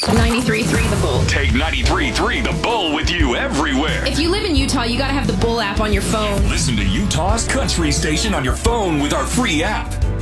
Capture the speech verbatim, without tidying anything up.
ninety-three point three The Bull. Take ninety-three point three The Bull with you everywhere. If you live in Utah, you gotta have the Bull app on your phone. Listen to Utah's country station on your phone with our free app.